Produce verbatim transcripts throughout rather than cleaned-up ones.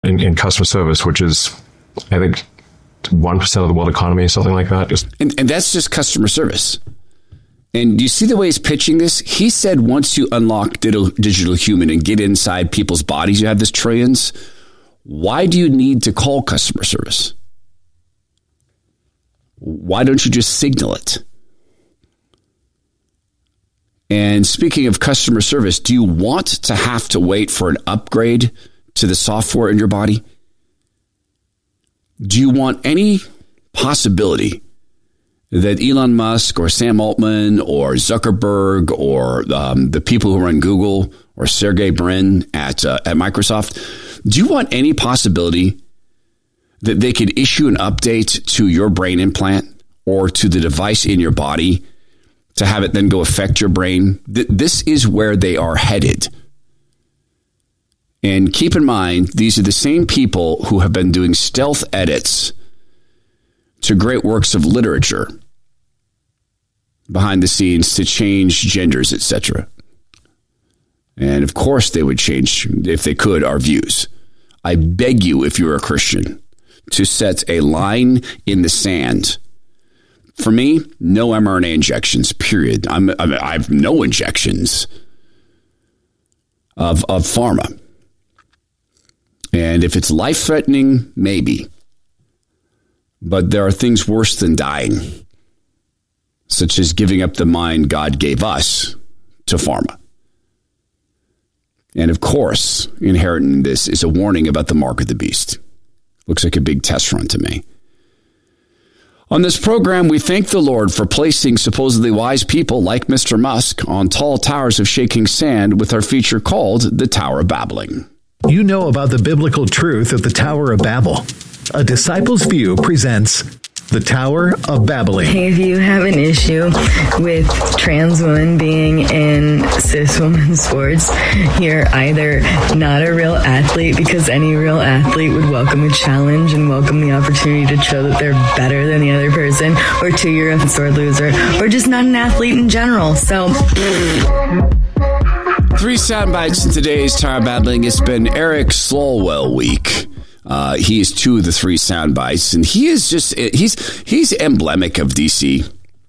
in, in customer service, which is, I think, one percent of the world economy, something like that. Just and, and that's just customer service. And do you see the way he's pitching this? He said once you unlock digital, digital human and get inside people's bodies, you have this trillions. Why do you need to call customer service? Why don't you just signal it? And speaking of customer service, do you want to have to wait for an upgrade to the software in your body? Do you want any possibility that Elon Musk or Sam Altman or Zuckerberg or um, the people who run Google or Sergey Brin at uh, at Microsoft, do you want any possibility that they could issue an update to your brain implant or to the device in your body to have it then go affect your brain? Th- this is where they are headed. And keep in mind, these are the same people who have been doing stealth edits to great works of literature behind the scenes to change genders, et cetera. And of course they would change, if they could, our views. I beg you, if you're a Christian, to set a line in the sand. For me, no mRNA injections, period. I'm, I'm, I have no injections of, of pharma. And if it's life-threatening, maybe. But there are things worse than dying, such as giving up the mind God gave us to pharma. And of course, inherent in this is a warning about the mark of the beast. Looks like a big test run to me. On this program, we thank the Lord for placing supposedly wise people like Mister Musk on tall towers of shaking sand with our feature called The Tower of Babbling. You know about the biblical truth of the Tower of Babel. A Disciple's View presents The Tower of Babbling. If you have an issue with trans women being in cis women sports, you're either not a real athlete, because any real athlete would welcome a challenge and welcome the opportunity to show that they're better than the other person, or two, you're a sore loser, or just not an athlete in general. So... Three sound bites in today's Tower of Babbling. It's been Eric Swalwell week. Uh, he is two of the three sound bites, and he is just, he's he's emblematic of D C.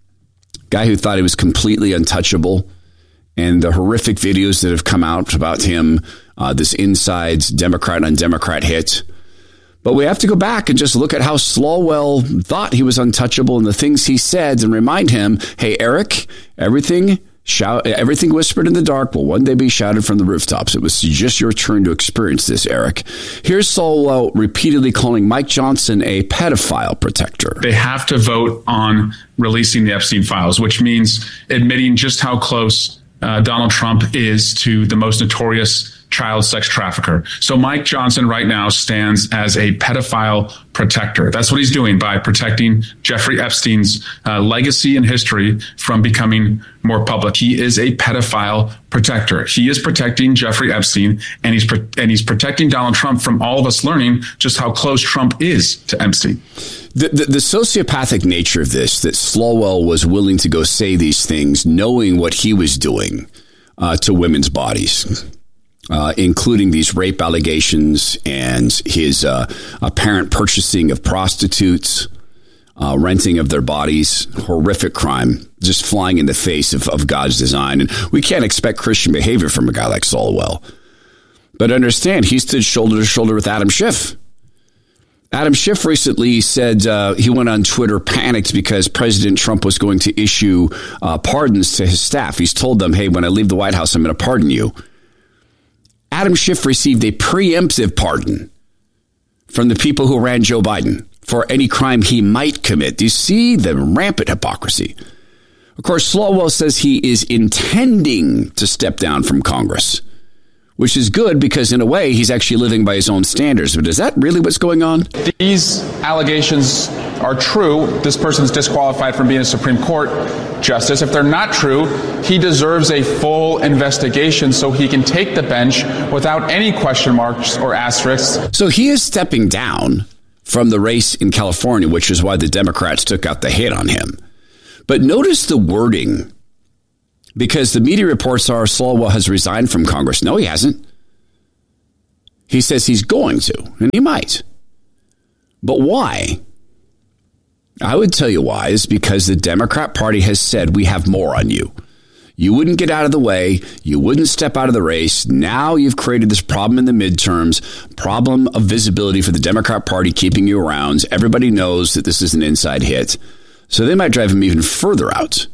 Guy who thought he was completely untouchable, and the horrific videos that have come out about him, uh, this inside Democrat on Democrat hit. But we have to go back and just look at how Swalwell thought he was untouchable and the things he said, and remind him, hey, Eric, everything... Shout, everything whispered in the dark will one day be shouted from the rooftops. It was just your turn to experience this, Eric. Here's Swalwell repeatedly calling Mike Johnson a pedophile protector. They have to vote on releasing the Epstein files, which means admitting just how close uh, Donald Trump is to the most notorious child sex trafficker. So Mike Johnson right now stands as a pedophile protector. That's what he's doing by protecting Jeffrey Epstein's uh, legacy and history from becoming more public. He is a pedophile protector. He is protecting Jeffrey Epstein, and he's pro- and he's protecting Donald Trump from all of us learning just how close Trump is to Epstein. The, the, the sociopathic nature of this, that Swalwell was willing to go say these things, knowing what he was doing uh, to women's bodies. Uh, including these rape allegations and his uh, apparent purchasing of prostitutes, uh, renting of their bodies, horrific crime, just flying in the face of, of God's design. And we can't expect Christian behavior from a guy like Swalwell. But understand, he stood shoulder to shoulder with Adam Schiff. Adam Schiff recently said uh, he went on Twitter panicked because President Trump was going to issue uh, pardons to his staff. He's told them, hey, when I leave the White House, I'm going to pardon you. Adam Schiff received a preemptive pardon from the people who ran Joe Biden for any crime he might commit. Do you see the rampant hypocrisy? Of course, Swalwell says he is intending to step down from Congress, which is good because in a way he's actually living by his own standards. But is that really what's going on? These allegations are true. This person's disqualified from being a Supreme Court justice. If they're not true, he deserves a full investigation so he can take the bench without any question marks or asterisks. So he is stepping down from the race in California, which is why the Democrats took out the hit on him. But notice the wording, because the media reports are Swalwell has resigned from Congress. No, he hasn't. He says he's going to, and he might. But why? I would tell you why is because the Democrat Party has said we have more on you. You wouldn't get out of the way. You wouldn't step out of the race. Now you've created this problem in the midterms, problem of visibility for the Democrat Party keeping you around. Everybody knows that this is an inside hit. So they might drive him even further out.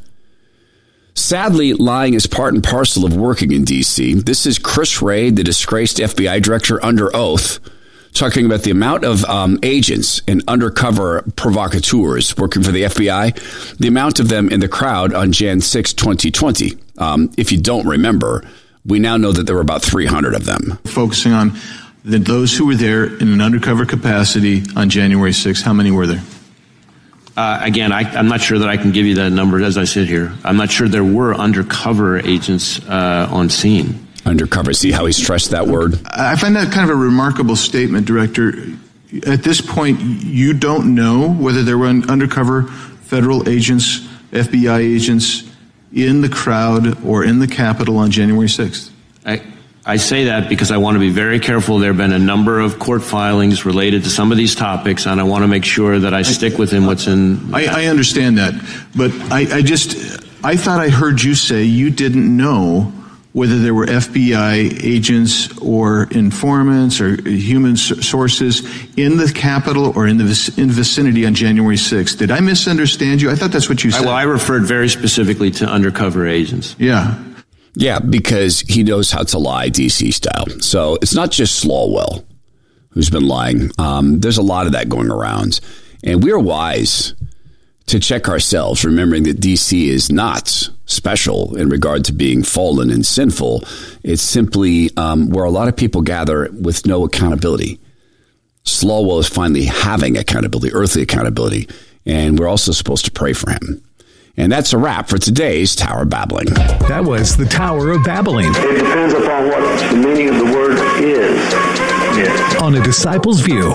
Sadly, lying is part and parcel of working in D C. This is Chris Wray, the disgraced F B I director under oath, talking about the amount of um, agents and undercover provocateurs working for the F B I, the amount of them in the crowd on January sixth, twenty twenty. Um, if you don't remember, we now know that there were about three hundred of them. Focusing on the, those who were there in an undercover capacity on January sixth, how many were there? Uh, again, I, I'm not sure that I can give you that number as I sit here. I'm not sure there were undercover agents uh, on scene. Undercover. See how he stressed that word? I find that kind of a remarkable statement, Director. At this point, you don't know whether there were undercover federal agents, F B I agents in the crowd or in the Capitol on January sixth. I, I say that because I want to be very careful. There have been a number of court filings related to some of these topics, and I want to make sure that I stick within what's in. I, I understand that, but I, I just, I thought I heard you say you didn't know whether there were F B I agents or informants or human sources in the Capitol or in the vic- in vicinity on January sixth. Did I misunderstand you? I thought that's what you said. I, well, I referred very specifically to undercover agents. Yeah. Yeah, because he knows how to lie D C style. So it's not just Swalwell who's been lying. Um, there's a lot of that going around. And we're wise to check ourselves, remembering that D C is not special in regard to being fallen and sinful. It's simply um, where a lot of people gather with no accountability. Swalwell is finally having accountability, earthly accountability, and we're also supposed to pray for him. And that's a wrap for today's Tower of Babbling. That was the Tower of Babbling. It depends upon what the meaning of the word is. Yeah. On A Disciple's View.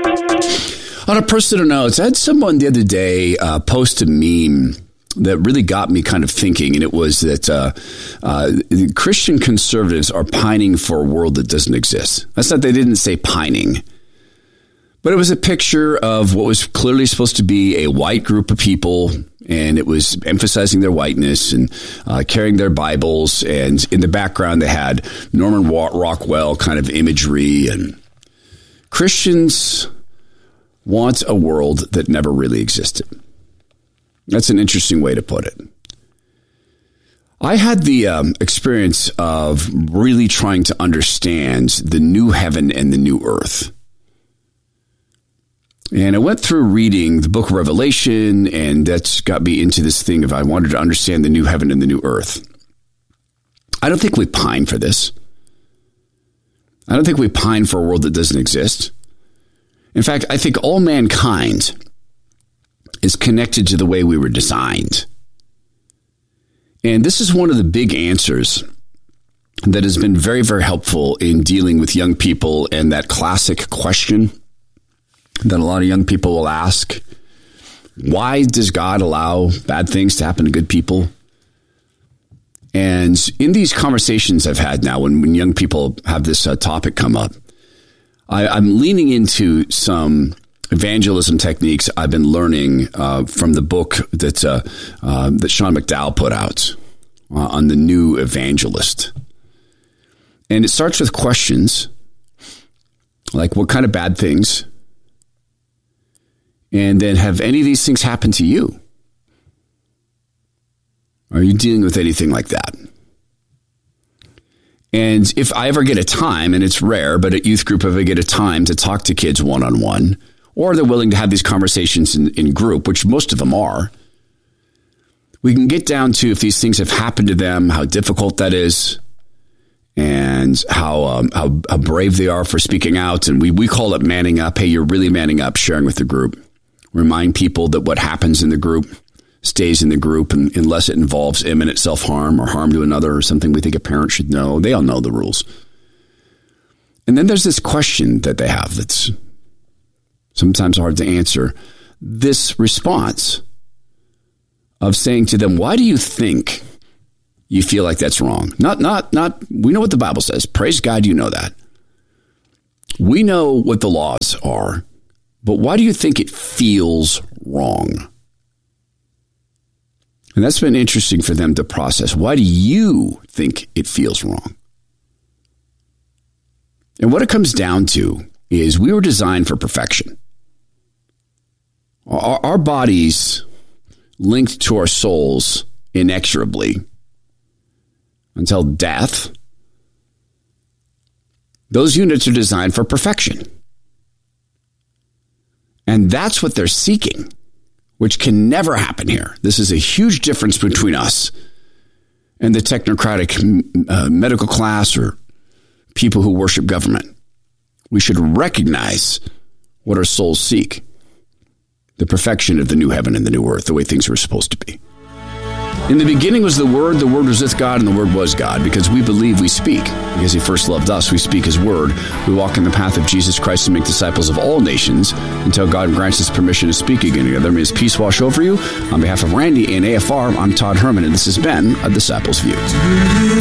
On a personal note, I had someone the other day uh, post a meme that really got me kind of thinking, and it was that uh, uh, Christian conservatives are pining for a world that doesn't exist. That's not, they didn't say pining, but it was a picture of what was clearly supposed to be a white group of people, and it was emphasizing their whiteness and uh, carrying their Bibles, and in the background they had Norman Rockwell kind of imagery, and Christians want a world that never really existed. That's an interesting way to put it. I had the um, experience of really trying to understand the new heaven and the new earth. And I went through reading the book of Revelation, and that's got me into this thing of I wanted to understand the new heaven and the new earth. I don't think we pine for this. I don't think we pine for a world that doesn't exist. In fact, I think all mankind is connected to the way we were designed. And this is one of the big answers that has been very, very helpful in dealing with young people and that classic question that a lot of young people will ask. Why does God allow bad things to happen to good people? And in these conversations I've had now, when, when young people have this uh, topic come up, I, I'm leaning into some evangelism techniques I've been learning uh, from the book that uh, uh, that Sean McDowell put out uh, on the new evangelist. And it starts with questions like, what kind of bad things? And then, have any of these things happened to you? Are you dealing with anything like that? And if I ever get a time, and it's rare, but at youth group, if I get a time to talk to kids one-on-one, or they're willing to have these conversations in, in group, which most of them are, we can get down to if these things have happened to them, how difficult that is, and how um, how, how brave they are for speaking out. And we, we call it manning up. Hey, you're really manning up, sharing with the group. Remind people that what happens in the group stays in the group, and unless it involves imminent self-harm or harm to another or something we think a parent should know. They all know the rules. And then there's this question that they have that's sometimes hard to answer. This response of saying to them, why do you think you feel like that's wrong? Not, not, not, we know what the Bible says. Praise God, you know that. We know what the laws are, but why do you think it feels wrong? And that's been interesting for them to process. Why do you think it feels wrong? And what it comes down to is we were designed for perfection. Our, our bodies linked to our souls inexorably until death. Those units are designed for perfection. And that's what they're seeking, which can never happen here. This is a huge difference between us and the technocratic uh, medical class or people who worship government. We should recognize what our souls seek. The perfection of the new heaven and the new earth, the way things were supposed to be. In the beginning was the Word, the Word was with God, and the Word was God. Because we believe, we speak. Because He first loved us, we speak His Word. We walk in the path of Jesus Christ and make disciples of all nations until God grants us permission to speak again together. May His peace wash over you. On behalf of Randy and A F R, I'm Todd Herman, and this has been A Disciple's View.